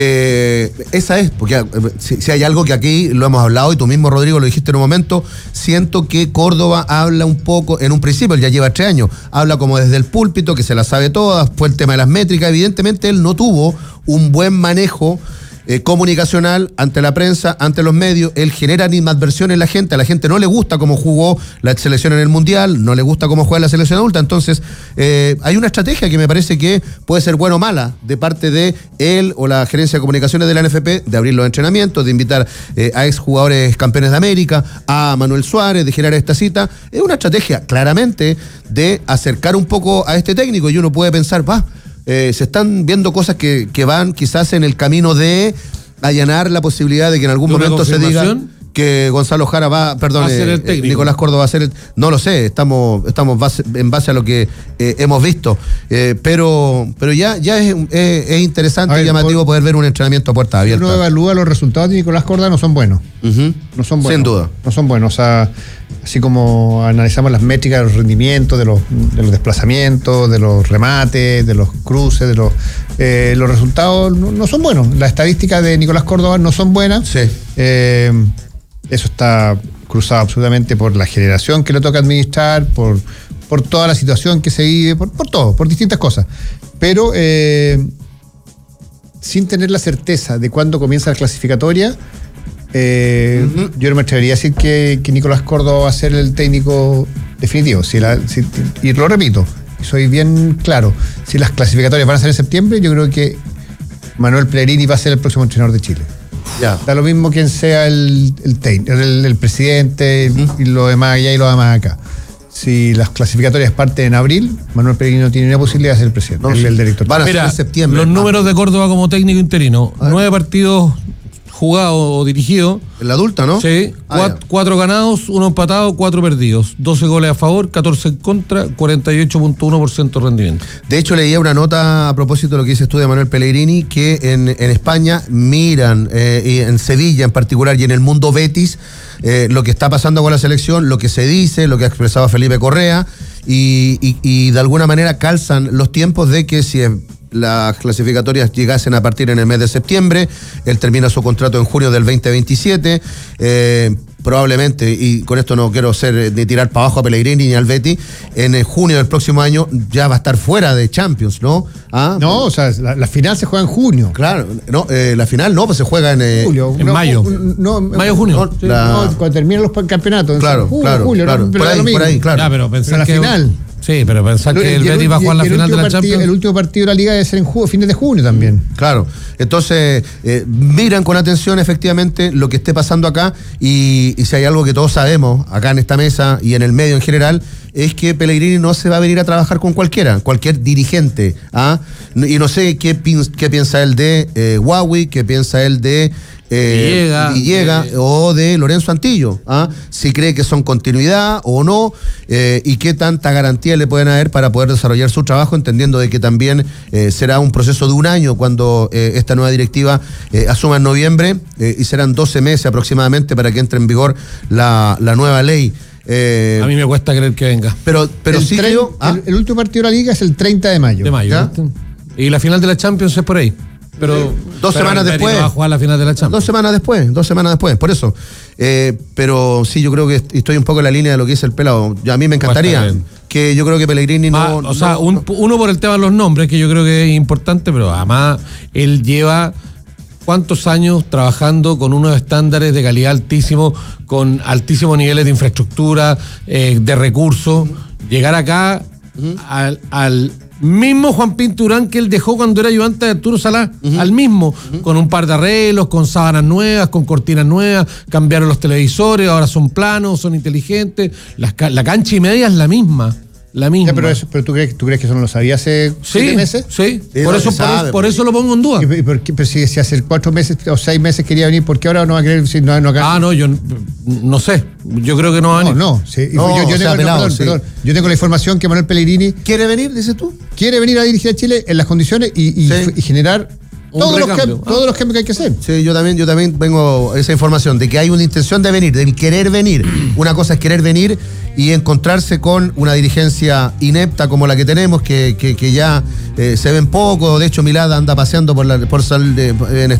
Esa es, porque si hay algo que aquí lo hemos hablado y tú mismo, Rodrigo, lo dijiste en un momento, siento que Córdoba habla un poco, en un principio, él ya lleva 3 años, habla como desde el púlpito, que se la sabe todas, fue el tema de las métricas, evidentemente él no tuvo un buen manejo comunicacional ante la prensa, ante los medios. Él genera animadversión en la gente, a la gente no le gusta cómo jugó la selección en el Mundial, no le gusta cómo juega la selección adulta, entonces hay una estrategia que me parece que puede ser buena o mala de parte de él o la gerencia de comunicaciones de la NFP, de abrir los entrenamientos, de invitar a exjugadores campeones de América, a Manuel Suárez, de generar esta cita. Es una estrategia claramente de acercar un poco a este técnico, y uno puede pensar, se están viendo cosas que van quizás en el camino de allanar la posibilidad de que en algún momento se diga que Gonzalo Jara va a ser el técnico. Nicolás Córdoba va a ser no lo sé, estamos en base a lo que hemos visto, pero ya es interesante y llamativo poder ver un entrenamiento a puerta abierta. Uno evalúa los resultados de Nicolás Córdoba, no son buenos. Uh-huh. No son buenos. Sin duda. No son buenos, o sea, así como analizamos las métricas de los rendimientos, de los desplazamientos, de los remates, de los cruces, de los resultados no son buenos. Las estadísticas de Nicolás Córdoba no son buenas. Sí. Eso está cruzado absolutamente por la generación que le toca administrar, por toda la situación que se vive, por todo, por distintas cosas. Pero sin tener la certeza de cuándo comienza la clasificatoria, yo no me atrevería a decir que Nicolás Córdoba va a ser el técnico definitivo. Y lo repito, soy bien claro, si las clasificatorias van a ser en septiembre, yo creo que Manuel Pellegrini va a ser el próximo entrenador de Chile. Ya. Da lo mismo quien sea el presidente y lo demás allá y lo demás acá. Si las clasificatorias parten en abril, Manuel Pellegrini no tiene ni la posibilidad de ser el presidente, el director. Van a ser en septiembre. Los números de Córdoba como técnico interino: 9 partidos jugados o dirigidos. En la adulta, ¿no? Sí. 4 ganados, 1 empatado, 4 perdidos. 12 goles a favor, 14 en contra, 48.1% de rendimiento. De hecho, leía una nota a propósito de lo que dices tú de Manuel Pellegrini, que en España miran, y en Sevilla en particular, y en el mundo Betis, lo que está pasando con la selección, lo que se dice, lo que ha expresado Felipe Correa, y de alguna manera calzan los tiempos de que si las clasificatorias llegasen a partir en el mes de septiembre, él termina su contrato en junio del 2027, probablemente, y con esto no quiero ser ni tirar para abajo a Pellegrini ni al Betis, en junio del próximo año ya va a estar fuera de Champions, ¿no? No, o sea, la final se juega en junio. Claro, no, la final no, pues se juega en julio, en mayo. Mayo-junio. Cuando terminan los campeonatos. Claro, julio, claro. Por ahí, claro. Ya, pero pensar la final. Sí, pero pensar que el Betis va a jugar la final de la Champions. El último partido de la Liga debe ser en fines de junio también. Claro, entonces miran con atención efectivamente lo que esté pasando acá, y si hay algo que todos sabemos acá en esta mesa y en el medio en general, es que Pellegrini no se va a venir a trabajar con cualquier dirigente, y no sé qué piensa él de Huawei, qué piensa él de Villega o de Lorenzo Antillo, si cree que son continuidad o no, y qué tanta garantía le pueden haber para poder desarrollar su trabajo, entendiendo de que también será un proceso de 1 año cuando esta nueva directiva asuma en noviembre, y serán 12 meses aproximadamente para que entre en vigor la nueva ley. A mí me cuesta creer que venga. Pero sí creo... El último partido de la Liga es el 30 de mayo. Y la final de la Champions es por ahí. Pero 2 semanas después. Va a jugar la final de la Champions. 2 semanas después, por eso. Pero sí, yo creo que estoy un poco en la línea de lo que dice el pelado. A mí me encantaría, que yo creo que Pellegrini uno por el tema de los nombres, que yo creo que es importante, pero además él lleva ¿cuántos años trabajando con unos estándares de calidad altísimos, con altísimos niveles de infraestructura, de recursos? Llegar acá al mismo Juan Pinto Urán que él dejó cuando era ayudante de Arturo Salá, al mismo, con un par de arreglos, con sábanas nuevas, con cortinas nuevas, cambiaron los televisores, ahora son planos, son inteligentes, la cancha y media es la misma. Pero ¿tú crees que eso no lo sabía hace 7 meses? Sí, por eso lo pongo en duda. Pero si hace 4 meses o 6 meses quería venir, ¿por qué ahora no va a querer decir no acá? Yo no sé. Yo creo que no va a venir. Yo tengo la información que Manuel Pellegrini ¿quiere venir, dices tú? Quiere venir a dirigir a Chile en las condiciones y generar todos los recambio. cambios que hay que hacer. Sí, yo también tengo esa información de que hay una intención de venir, del querer venir. Una cosa es querer venir y encontrarse con una dirigencia inepta como la que tenemos, que ya se ven poco. De hecho, Milad anda paseando por en